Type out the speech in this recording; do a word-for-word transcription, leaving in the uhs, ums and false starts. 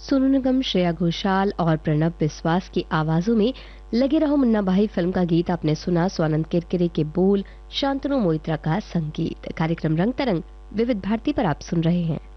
सोनू निगम, श्रेया घोषाल और प्रणब बिस्वास की आवाजों में लगे रहो मुन्ना भाई फिल्म का गीत आपने सुना। स्वानंद किरकिरे के बोल, शांतनु मोइत्रा का संगीत। कार्यक्रम रंग तरंग विविध भारती पर आप सुन रहे हैं।